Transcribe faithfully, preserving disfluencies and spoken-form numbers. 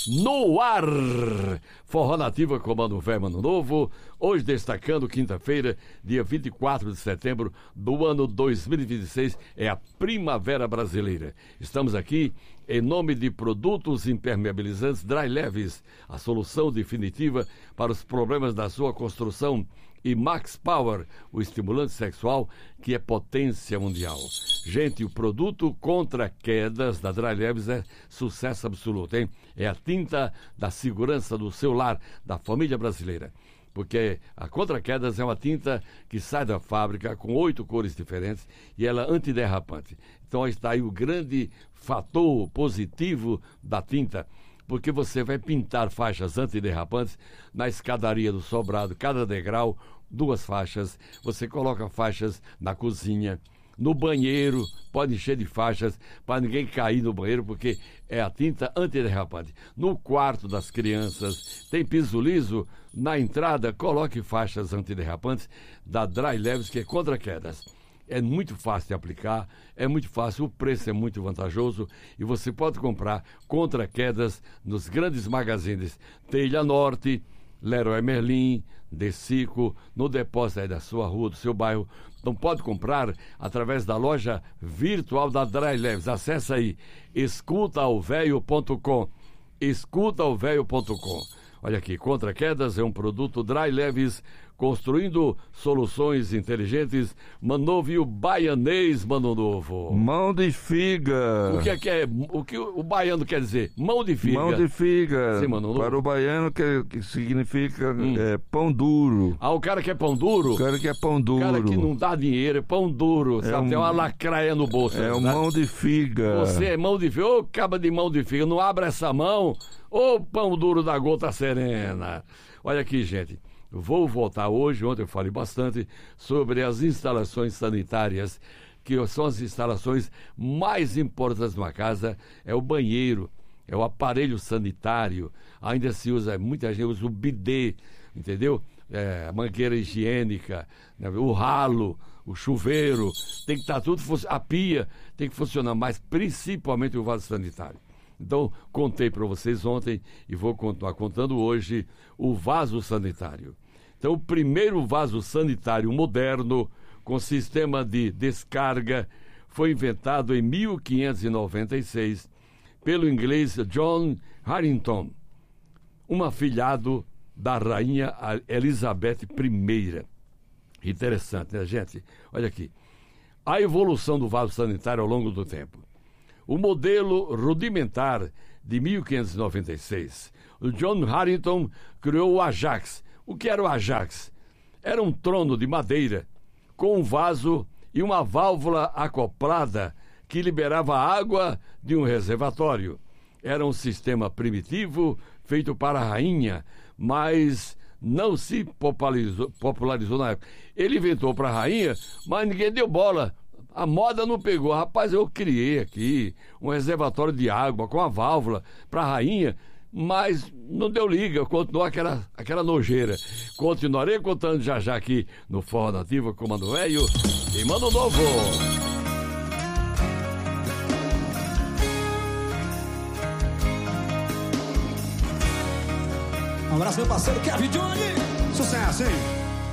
no ar. Forró Nativa com Mano Velho, Mano Novo. Hoje destacando quinta-feira, dia vinte e quatro de setembro do ano dois mil e vinte e seis, é a Primavera Brasileira. Estamos aqui em nome de Produtos Impermeabilizantes Dry Leves, a solução definitiva para os problemas da sua construção, e Max Power, o estimulante sexual que é potência mundial. Gente, o produto contra quedas da Dry Leves é sucesso absoluto, hein? É a tinta da segurança do seu lar, da família brasileira. Porque a Contra Quedas é uma tinta que sai da fábrica com oito cores diferentes e ela é antiderrapante. Então aí está aí o grande fator positivo da tinta, porque você vai pintar faixas antiderrapantes na escadaria do sobrado, cada degrau, duas faixas. Você coloca faixas na cozinha, no banheiro, pode encher de faixas para ninguém cair no banheiro, porque é a tinta antiderrapante. No quarto das crianças, tem piso liso, na entrada, coloque faixas antiderrapantes da Dry Leves, que é contra quedas. É muito fácil de aplicar, é muito fácil, o preço é muito vantajoso e você pode comprar contra quedas nos grandes magazines Telha Norte, Leroy Merlin, Decico, no depósito aí da sua rua, do seu bairro. Então pode comprar através da loja virtual da Dry Leves. Acesse aí escuta o velho ponto com, escuta o velho ponto com. Olha aqui, Contra Quedas é um produto Dry Leves, construindo soluções inteligentes. Mano Novo e o baianês, Mano Novo. Mão de figa. O que é que é? O que o baiano quer dizer? Mão de figa. Mão de figa. Sim, Mano Novo. Para o baiano, que, que significa hum. é, pão duro. Ah, o cara que é pão duro? O cara que é pão duro. O cara que não dá dinheiro, é pão duro. É sabe? um, Tem uma lacraia no bolso. É né? o mão de figa. Você é mão de figa. Ô, caba de mão de figa. Não abra essa mão. Ô, pão duro da gota serena. Olha aqui, gente. Vou voltar hoje, ontem eu falei bastante sobre as instalações sanitárias, que são as instalações mais importantes de uma casa. É o banheiro, é o aparelho sanitário. Ainda se usa, muita gente usa o bidê, entendeu? É, a mangueira higiênica, né? O ralo, o chuveiro, tem que estar tudo, a pia tem que funcionar, mas principalmente o vaso sanitário. Então, contei para vocês ontem e vou continuar contando hoje o vaso sanitário. Então, o primeiro vaso sanitário moderno com sistema de descarga foi inventado em mil quinhentos e noventa e seis pelo inglês John Harington, um afilhado da rainha Elizabeth I. Interessante, né, gente? Olha aqui. A evolução do vaso sanitário ao longo do tempo. O modelo rudimentar de mil quinhentos e noventa e seis, o John Harington criou o Ajax. O que era o Ajax? Era um trono de madeira com um vaso e uma válvula acoplada que liberava água de um reservatório. Era um sistema primitivo feito para a rainha, mas não se popularizou, popularizou na época. Ele inventou para a rainha, mas ninguém deu bola. A moda não pegou. Rapaz, eu criei aqui um reservatório de água com a válvula para a rainha, mas não deu liga, continuou aquela, aquela nojeira. Continuarei contando já já aqui no Forró Nativa com Mano Velho e Mano Novo. Um abraço, meu parceiro Kevin Johnny. Sucesso, hein?